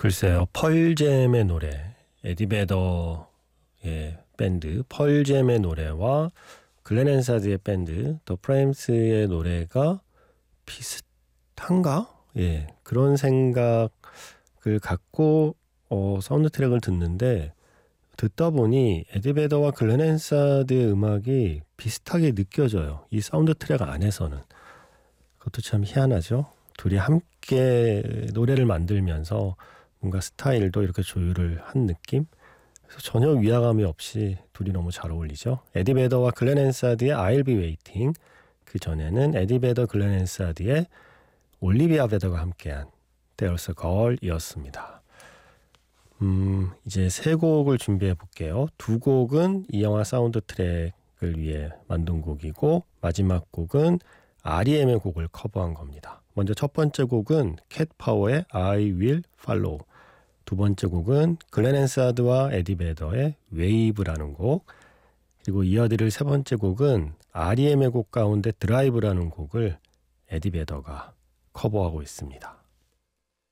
글쎄요. 펄잼의 노래, 에디 베더의 밴드 펄잼의 노래와 글렌 앤사드의 밴드 더 프레임스의 노래가 비슷한가? 예, 그런 생각을 갖고 사운드 트랙을 듣는데, 듣다 보니 에디 베더와 글렌 앤사드의 음악이 비슷하게 느껴져요. 이 사운드 트랙 안에서는. 그것도 참 희한하죠. 둘이 함께 노래를 만들면서 뭔가 스타일도 이렇게 조율을 한 느낌? 그래서 전혀 위화감이 없이 둘이 너무 잘 어울리죠. 에디 베더와 글렌 앤사드의 I'll Be Waiting, 그 전에는 에디 베더, 글렌 앤사드의 올리비아 베더가 함께한 There's a Girl이었습니다. 이제 세 곡을 준비해 볼게요. 두 곡은 이 영화 사운드 트랙을 위해 만든 곡이고, 마지막 곡은 REM의 곡을 커버한 겁니다. 먼저 첫 번째 곡은 캣 파워의 I Will Follow, 두 번째 곡은 글렌 앤사드와 에디 베더의 웨이브라는 곡, 그리고 이어드릴 세 번째 곡은 REM의 곡 가운데 드라이브라는 곡을 에디 베더가 커버하고 있습니다.